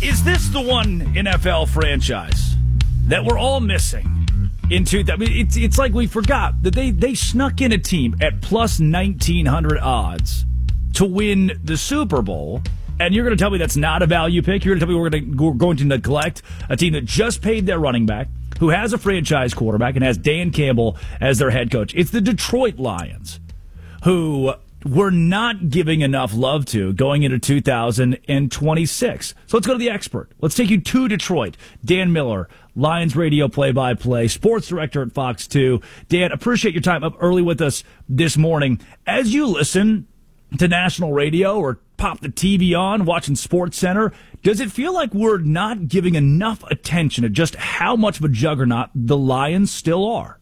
Is this the one NFL franchise that we're all missing? It's like we forgot that they snuck in a team at plus 1,900 odds to win the Super Bowl, and you're going to tell me that's not a value pick? You're going to tell me we're going to neglect a team that just paid their running back, who has a franchise quarterback and has Dan Campbell as their head coach? It's the Detroit Lions, who we're not giving enough love to going into 2026. So let's go to the expert. Let's take you to Detroit. Dan Miller, Lions radio play-by-play, sports director at Fox 2. Dan, appreciate your time up early with us this morning. As you listen to national radio or pop the TV on, watching Sports Center, does it feel like we're not giving enough attention to just how much of a juggernaut the Lions still are?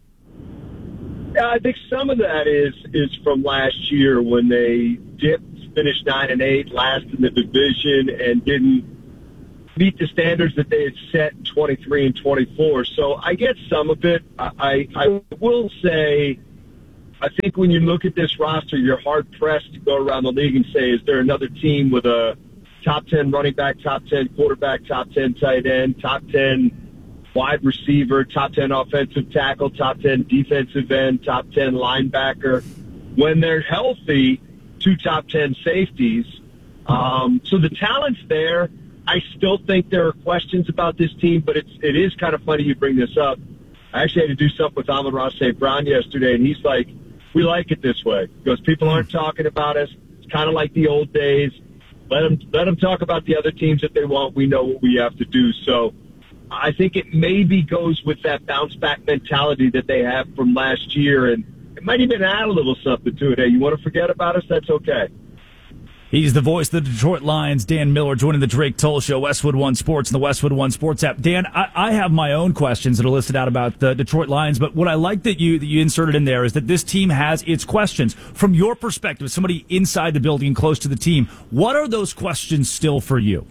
I think some of that is from last year when they finished 9-8, last in the division, and didn't meet the standards that they had set in 23 and 24. So I get some of it. I will say, I think when you look at this roster, you're hard-pressed to go around the league and say, is there another team with a top 10 running back, top 10 quarterback, top 10 tight end, top 10 wide receiver, top 10 offensive tackle, top 10 defensive end, top 10 linebacker. When they're healthy, 2 top 10 safeties. So the talent's there. I still think there are questions about this team, but it is kind of funny you bring this up. I actually had to do something with Amon-Ra St. Brown yesterday, and he's like, we like it this way. Because people aren't talking about us. It's kind of like the old days. Let them talk about the other teams that they want. We know what we have to do. So I think it maybe goes with that bounce-back mentality that they have from last year, and it might even add a little something to it. Hey, you want to forget about us? That's okay. He's the voice of the Detroit Lions, Dan Miller, joining the Drake Toll Show, Westwood One Sports, and the Westwood One Sports app. Dan, I have my own questions that are listed out about the Detroit Lions, but what I like that you inserted in there is that this team has its questions. From your perspective, somebody inside the building and close to the team, what are those questions still for you?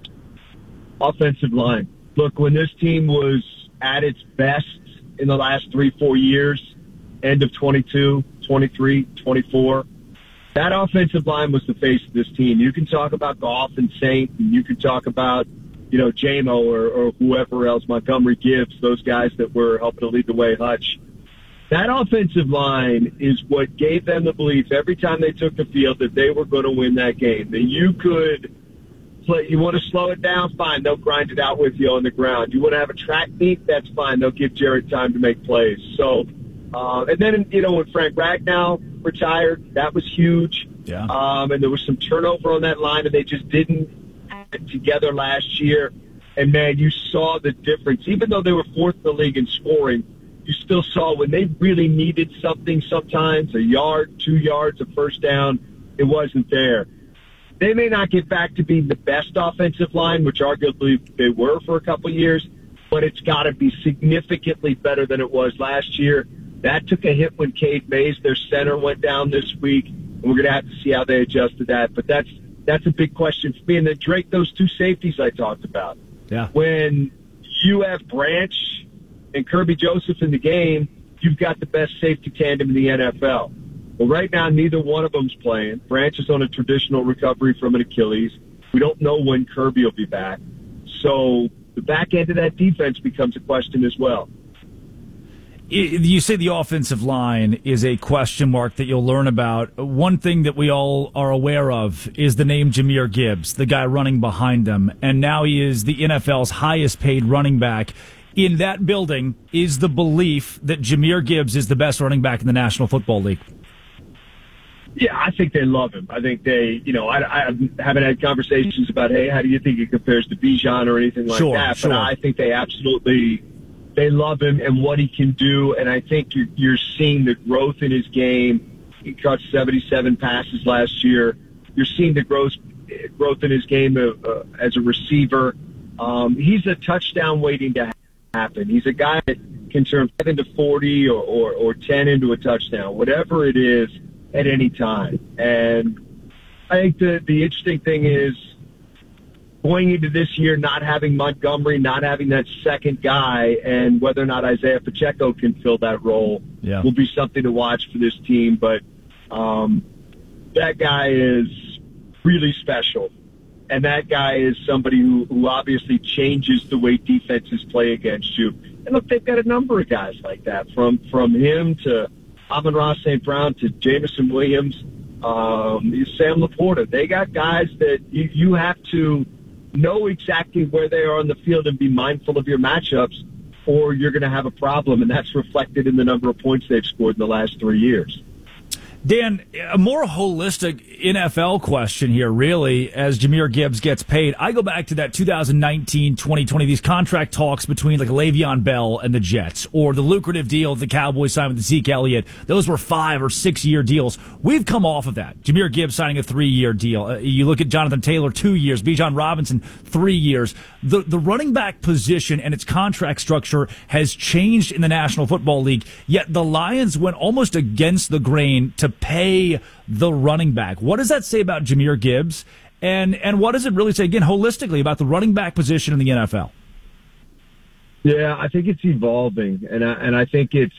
Offensive line. Look, when this team was at its best in the last 3-4 years, end of 22, 23, 24, that offensive line was the face of this team. You can talk about Goff and Saint, and you can talk about, JMO or whoever else, Montgomery Gibbs, those guys that were helping to lead the way, Hutch. That offensive line is what gave them the belief every time they took the field that they were going to win that game, that you could play. You want to slow it down? Fine. They'll grind it out with you on the ground. You want to have a track meet? That's fine. They'll give Jared time to make plays. So, and then, when Frank Ragnow retired, that was huge. Yeah. And there was some turnover on that line, and they just didn't get together last year. And, man, you saw the difference. Even though they were fourth in the league in scoring, you still saw when they really needed something sometimes, a yard, 2 yards, a first down, it wasn't there. They may not get back to being the best offensive line, which arguably they were for a couple of years, but it's got to be significantly better than it was last year. That took a hit when Cade Mays, their center, went down this week, and we're going to have to see how they adjust to that. But that's a big question for me. And then, Drake, those 2 safeties I talked about. Yeah. When you have Branch and Kirby Joseph in the game, you've got the best safety tandem in the NFL. Well, right now, neither one of them's playing. Branch is on a traditional recovery from an Achilles. We don't know when Kirby will be back. So the back end of that defense becomes a question as well. You say the offensive line is a question mark that you'll learn about. One thing that we all are aware of is the name Jahmyr Gibbs, the guy running behind them. And now he is the NFL's highest paid running back. In that building is the belief that Jahmyr Gibbs is the best running back in the National Football League. Yeah, I think they love him. I think they, I haven't had conversations about, hey, how do you think he compares to Bijan or anything like that? Sure. But I think they absolutely, they love him and what he can do. And I think you're seeing the growth in his game. He caught 77 passes last year. You're seeing the growth in his game as a receiver. He's a touchdown waiting to happen. He's a guy that can turn 7 to 40 or 10 into a touchdown, whatever it is, at any time. And I think the interesting thing is going into this year, not having Montgomery, not having that second guy, and whether or not Isaiah Pacheco can fill that role will be something to watch for this team. But that guy is really special. And that guy is somebody who obviously changes the way defenses play against you. And look, they've got a number of guys like that, from him to Amon-Ra St. Brown to Jameson Williams, Sam Laporta. They got guys that you have to know exactly where they are on the field and be mindful of your matchups, or you're going to have a problem, and that's reflected in the number of points they've scored in the last 3 years. Dan, a more holistic NFL question here, really, as Jahmyr Gibbs gets paid. I go back to that 2019-2020, these contract talks between like Le'Veon Bell and the Jets, or the lucrative deal the Cowboys signed with Zeke Elliott. Those were 5 or 6 year deals. We've come off of that. Jahmyr Gibbs signing a 3-year deal. You look at Jonathan Taylor, 2 years. Bijan Robinson, 3 years. The running back position and its contract structure has changed in the National Football League, yet the Lions went almost against the grain to pay the running back. What does that say about Jahmyr Gibbs? And what does it really say, again, holistically about the running back position in the NFL? Yeah, I think it's evolving. And I think it's,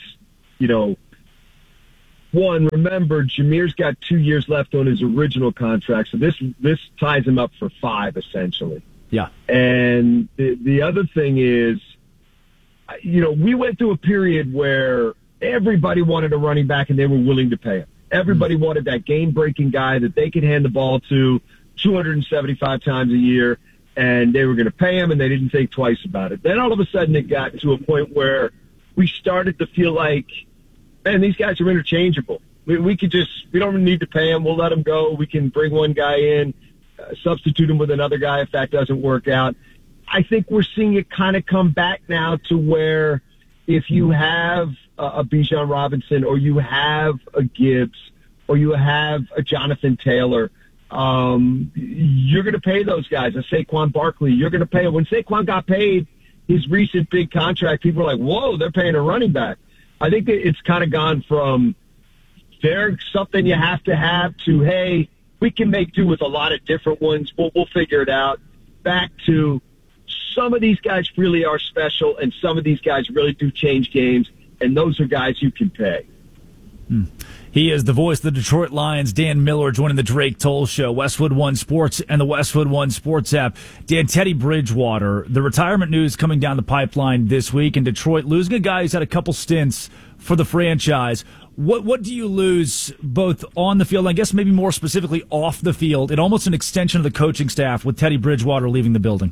one, remember, Jahmyr's got 2 years left on his original contract. So this ties him up for 5, essentially. Yeah. And the other thing is, we went through a period where everybody wanted a running back and they were willing to pay him. Everybody wanted that game-breaking guy that they could hand the ball to 275 times a year, and they were going to pay him, and they didn't think twice about it. Then all of a sudden it got to a point where we started to feel like, man, these guys are interchangeable. We don't need to pay him. We'll let him go. We can bring one guy in, substitute him with another guy if that doesn't work out. I think we're seeing it kind of come back now to where if you have a Bijan Robinson, or you have a Gibbs, or you have a Jonathan Taylor, you're going to pay those guys. A Saquon Barkley, you're going to pay him. When Saquon got paid his recent big contract, people were like, whoa, they're paying a running back. I think that it's kind of gone from there's something you have to, hey, we can make do with a lot of different ones. We'll figure it out. Back to some of these guys really are special, and some of these guys really do change games, and those are guys you can pay. He is the voice of the Detroit Lions, Dan Miller, joining the Drake Toll Show, Westwood One Sports and the Westwood One Sports app. Dan, Teddy Bridgewater, the retirement news coming down the pipeline this week in Detroit, losing a guy who's had a couple stints for the franchise. What do you lose both on the field, and I guess maybe more specifically off the field, and almost an extension of the coaching staff with Teddy Bridgewater leaving the building?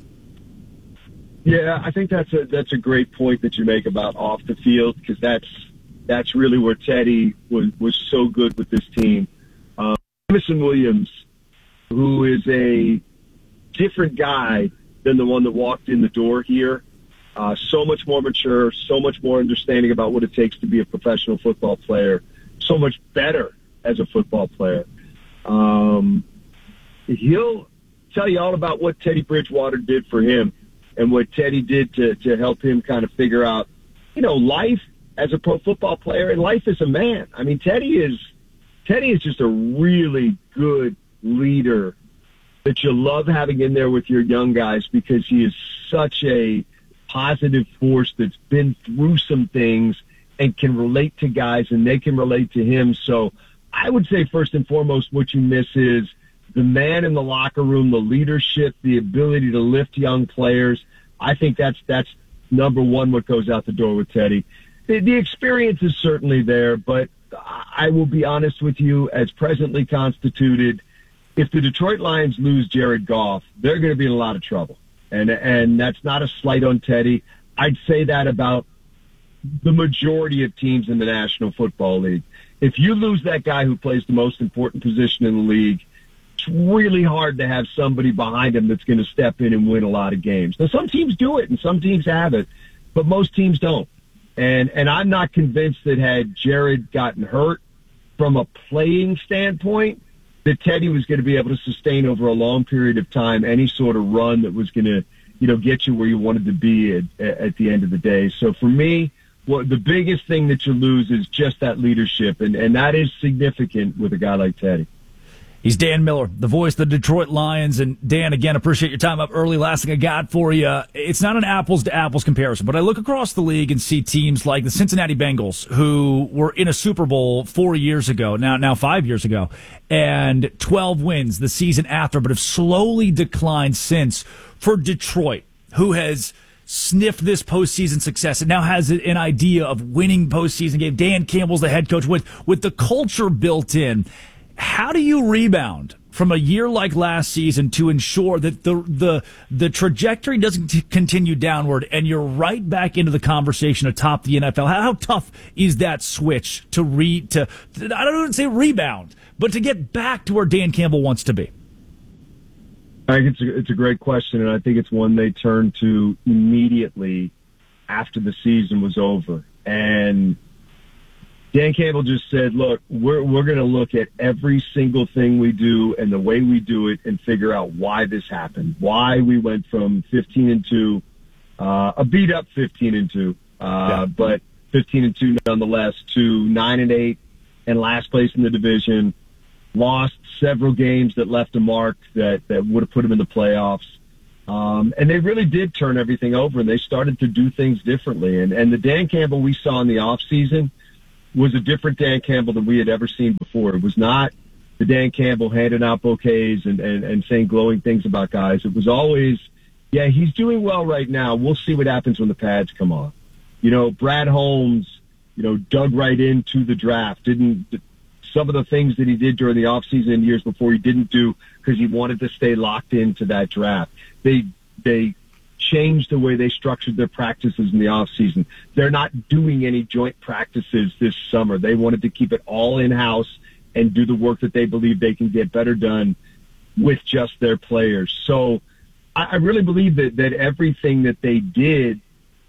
Yeah, I think that's a great point that you make about off the field, because that's really where Teddy was so good with this team. Jameson Williams, who is a different guy than the one that walked in the door here, so much more mature, so much more understanding about what it takes to be a professional football player, so much better as a football player. He'll tell you all about what Teddy Bridgewater did for him and what Teddy did to help him kind of figure out, life as a pro football player and life as a man. I mean, Teddy is just a really good leader that you love having in there with your young guys, because he is such a positive force that's been through some things and can relate to guys, and they can relate to him. So I would say first and foremost, what you miss is the man in the locker room, the leadership, the ability to lift young players. I think that's number one, what goes out the door with Teddy. The experience is certainly there, but I will be honest with you, as presently constituted, if the Detroit Lions lose Jared Goff, they're going to be in a lot of trouble. And that's not a slight on Teddy. I'd say that about the majority of teams in the National Football League. If you lose that guy who plays the most important position in the league, it's really hard to have somebody behind him that's going to step in and win a lot of games. Now, some teams do it and some teams have it, but most teams don't. And I'm not convinced that had Jared gotten hurt from a playing standpoint, that Teddy was going to be able to sustain over a long period of time any sort of run that was going to, get you where you wanted to be at the end of the day. So for me, the biggest thing that you lose is just that leadership, and that is significant with a guy like Teddy. He's Dan Miller, the voice of the Detroit Lions. And Dan, again, appreciate your time up early. Last thing I got for you, it's not an apples to apples comparison, but I look across the league and see teams like the Cincinnati Bengals, who were in a Super Bowl 4 years ago, now 5 years ago, and 12 wins the season after, but have slowly declined since. For Detroit, who has sniffed this postseason success and now has an idea of winning postseason game. Dan Campbell's the head coach with the culture built in. How do you rebound from a year like last season to ensure that the trajectory doesn't continue downward and you're right back into the conversation atop the NFL? How tough is that switch to I don't even say rebound, but to get back to where Dan Campbell wants to be? I think it's a great question, and I think it's one they turned to immediately after the season was over. And Dan Campbell just said, look, we're going to look at every single thing we do and the way we do it and figure out why this happened, why we went from 15-2, a beat-up 15-2, but 15-2 nonetheless, to 9-8 and last place in the division, lost several games that left a mark that would have put them in the playoffs. And they really did turn everything over, and they started to do things differently. And the Dan Campbell we saw in the offseason was a different Dan Campbell than we had ever seen before. It was not the Dan Campbell handing out bouquets and saying glowing things about guys. It was always, yeah, he's doing well right now. We'll see what happens when the pads come on. Brad Holmes, dug right into the draft. Some of the things that he did during the offseason and years before he didn't do because he wanted to stay locked into that draft. They changed the way they structured their practices in the offseason. They're not doing any joint practices this summer. They wanted to keep it all in-house and do the work that they believe they can get better done with just their players. So I really believe that everything that they did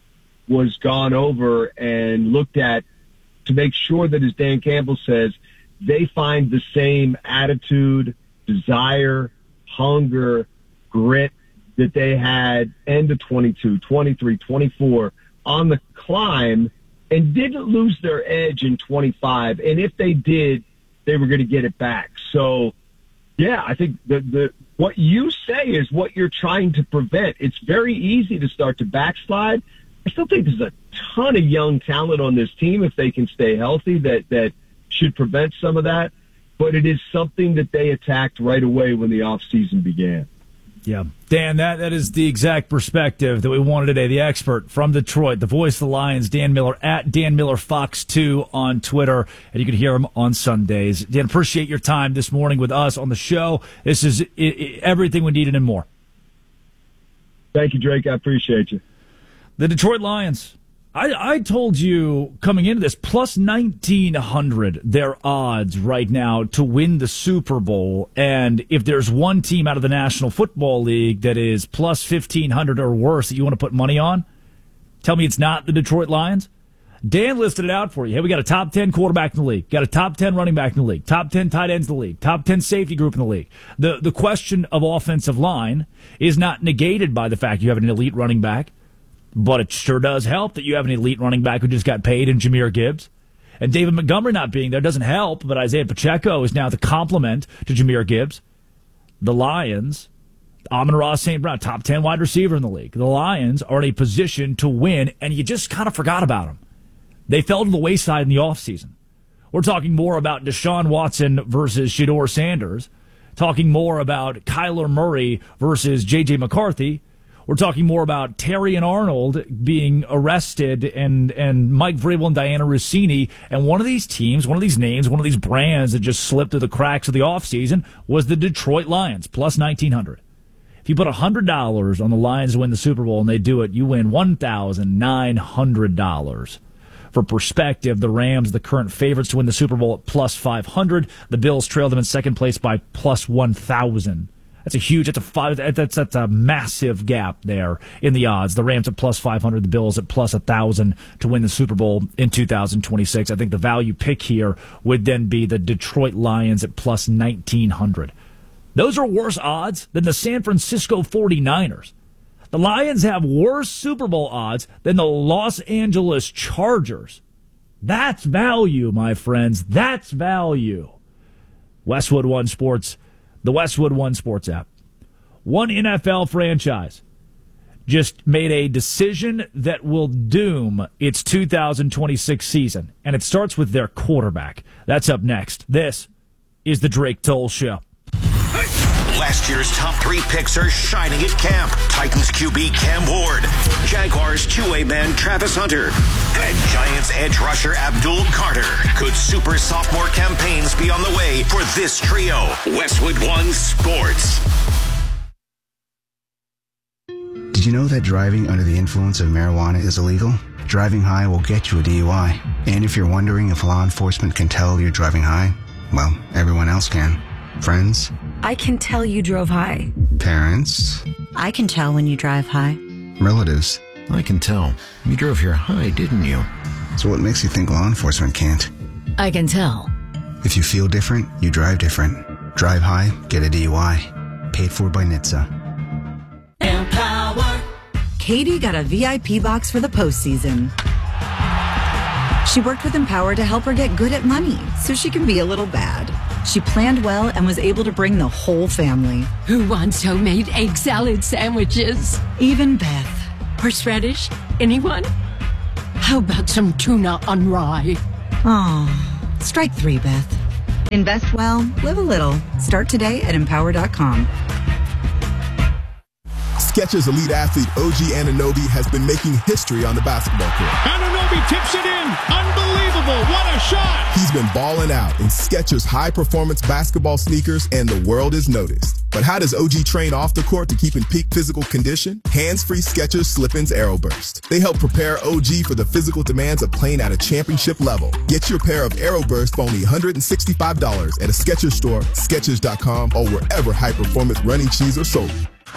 was gone over and looked at to make sure that, as Dan Campbell says, they find the same attitude, desire, hunger, grit that they had end of 22, 23, 24 on the climb and didn't lose their edge in 25. And if they did, they were going to get it back. So, yeah, I think what you say is what you're trying to prevent. It's very easy to start to backslide. I still think there's a ton of young talent on this team if they can stay healthy that should prevent some of that. But it is something that they attacked right away when the offseason began. Yeah. Dan, that is the exact perspective that we wanted today. The expert from Detroit, the voice of the Lions, Dan Miller, at Dan Miller Fox 2 on Twitter. And you can hear him on Sundays. Dan, appreciate your time this morning with us on the show. This is everything we needed and more. Thank you, Drake. I appreciate you. The Detroit Lions. I told you coming into this, plus 1,900 their odds right now to win the Super Bowl. And if there's one team out of the National Football League that is plus 1,500 or worse that you want to put money on, tell me it's not the Detroit Lions. Dan listed it out for you. Hey, we got a top 10 quarterback in the league, got a top 10 running back in the league, top 10 tight ends in the league, top 10 safety group in the league. The question of offensive line is not negated by the fact you have an elite running back. But it sure does help that you have an elite running back who just got paid in Jahmyr Gibbs. And David Montgomery not being there doesn't help, but Isaiah Pacheco is now the complement to Jahmyr Gibbs. The Lions, Amon-Ra St. Brown, top 10 wide receiver in the league. The Lions are in a position to win, and you just kind of forgot about them. They fell to the wayside in the offseason. We're talking more about Deshaun Watson versus Shedeur Sanders, talking more about Kyler Murray versus J.J. McCarthy. We're talking more about Terry and Arnold being arrested and Mike Vrabel and Diana Rossini. And one of these teams, one of these names, one of these brands that just slipped through the cracks of the offseason was the Detroit Lions, plus 1,900. If you put $100 on the Lions to win the Super Bowl and they do it, you win $1,900. For perspective, the Rams, the current favorites to win the Super Bowl at plus 500. The Bills trail them in second place by plus 1,000. That's a massive gap there in the odds. The Rams at plus 500, the Bills at plus 1,000 to win the Super Bowl in 2026. I think the value pick here would then be the Detroit Lions at plus 1,900. Those are worse odds than the San Francisco 49ers. The Lions have worse Super Bowl odds than the Los Angeles Chargers. That's value, my friends. That's value. Westwood One Sports, the Westwood One Sports app. One NFL franchise just made a decision that will doom its 2026 season, and it starts with their quarterback. That's up next. This is the Drake Toll Show. Last year's top 3 picks are shining at camp. Titans QB Cam Ward, Jaguars two-way man Travis Hunter, and Giants edge rusher Abdul Carter. Could super sophomore campaigns be on the way for this trio? Westwood One Sports. Did you know that driving under the influence of marijuana is illegal? Driving high will get you a DUI. And if you're wondering if law enforcement can tell you're driving high, well, everyone else can. Friends? I can tell you drove high. Parents? I can tell when you drive high. Relatives? I can tell. You drove here high, didn't you? So what makes you think law enforcement can't? I can tell. If you feel different, you drive different. Drive high, get a DUI. Paid for by NHTSA. Empower. Katie got a VIP box for the postseason. She worked with Empower to help her get good at money so she can be a little bad. She planned well and was able to bring the whole family. Who wants homemade egg salad sandwiches? Even Beth. Horseradish? Anyone? How about some tuna on rye? Oh, strike 3, Beth. Invest well, live a little. Start today at Empower.com. Skechers elite athlete OG Anunoby has been making history on the basketball court. Anunoby tips it in. Unbelievable. What a shot. He's been balling out in Skechers high-performance basketball sneakers, and the world is noticed. But how does OG train off the court to keep in peak physical condition? Hands-free Skechers Slip-ins Aeroburst. They help prepare OG for the physical demands of playing at a championship level. Get your pair of Aeroburst for only $165 at a Skechers store, Skechers.com, or wherever high-performance running shoes are sold.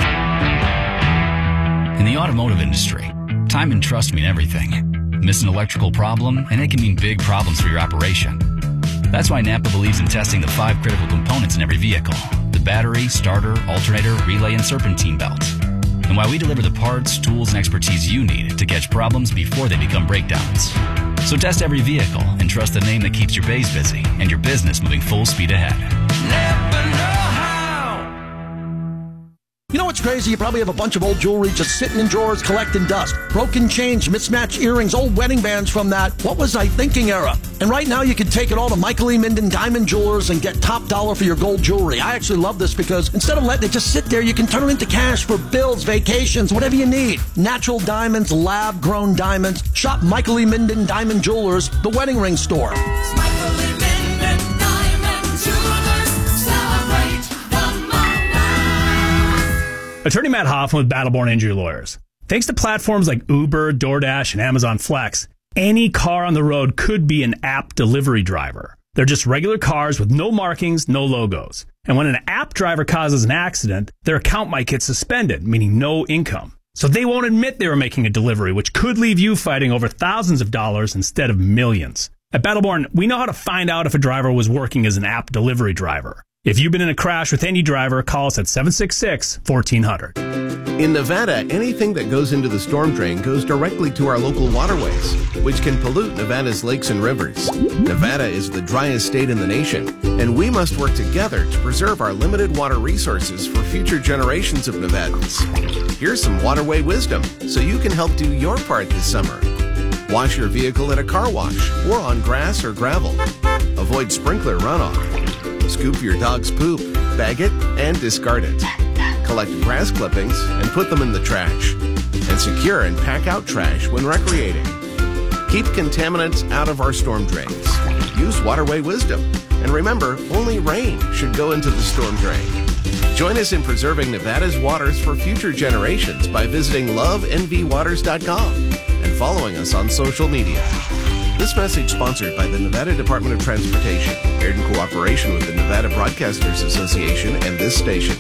In the automotive industry, time and trust mean everything. Miss an electrical problem, and it can mean big problems for your operation. That's why Napa believes in testing the 5 critical components in every vehicle: the battery, starter, alternator, relay, and serpentine belt. And why we deliver the parts, tools, and expertise you need to catch problems before they become breakdowns. So test every vehicle and trust the name that keeps your bays busy and your business moving full speed ahead. Napa know-how. You know what's crazy? You probably have a bunch of old jewelry just sitting in drawers collecting dust. Broken chains, mismatched earrings, old wedding bands from that "what was I thinking" era. And right now you can take it all to Michael E. Minden Diamond Jewelers and get top dollar for your gold jewelry. I actually love this because instead of letting it just sit there, you can turn it into cash for bills, vacations, whatever you need. Natural diamonds, lab-grown diamonds. Shop Michael E. Minden Diamond Jewelers, the wedding ring store. Michael E. Minden Diamond Jewelers. Celebrate the moment. Attorney Matt Hoffman with Battleborn Injury Lawyers. Thanks to platforms like Uber, DoorDash, and Amazon Flex, any car on the road could be an app delivery driver. They're just regular cars with no markings, no logos. And when an app driver causes an accident, their account might get suspended, meaning no income. So they won't admit they were making a delivery, which could leave you fighting over thousands of dollars instead of millions. At Battleborn, we know how to find out if a driver was working as an app delivery driver. If you've been in a crash with any driver, call us at 766-1400. In Nevada, anything that goes into the storm drain goes directly to our local waterways, which can pollute Nevada's lakes and rivers. Nevada is the driest state in the nation, and we must work together to preserve our limited water resources for future generations of Nevadans. Here's some waterway wisdom so you can help do your part this summer. Wash your vehicle at a car wash or on grass or gravel. Avoid sprinkler runoff. Scoop your dog's poop, bag it, and discard it. Collect grass clippings and put them in the trash. And secure and pack out trash when recreating. Keep contaminants out of our storm drains. Use waterway wisdom. And remember, only rain should go into the storm drain. Join us in preserving Nevada's waters for future generations by visiting lovenvwaters.com and following us on social media. This message sponsored by the Nevada Department of Transportation, aired in cooperation with the Nevada Broadcasters Association and this station.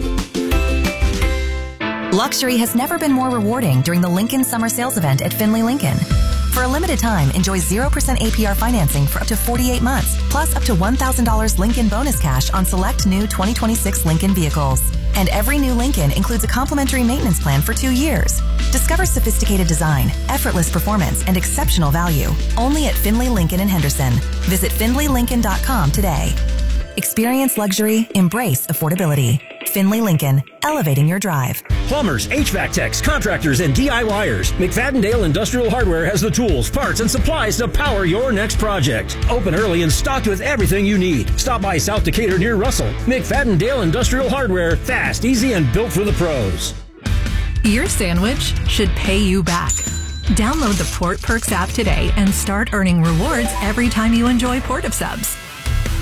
Luxury has never been more rewarding during the Lincoln Summer Sales Event at Findlay Lincoln. For a limited time, enjoy 0% APR financing for up to 48 months, plus up to $1,000 Lincoln bonus cash on select new 2026 Lincoln vehicles. And every new Lincoln includes a complimentary maintenance plan for 2 years. Discover sophisticated design, effortless performance, and exceptional value. Only at Findlay Lincoln in Henderson. Visit FindlayLincoln.com today. Experience luxury, embrace affordability. Finley Lincoln, elevating your drive. Plumbers, HVAC techs, contractors, and DIYers. McFadden-Dale Industrial Hardware has the tools, parts, and supplies to power your next project. Open early and stocked with everything you need. Stop by South Decatur near Russell. McFadden-Dale Industrial Hardware. Fast, easy, and built for the pros. Your sandwich should pay you back. Download the Port Perks app today and start earning rewards every time you enjoy Port of Subs.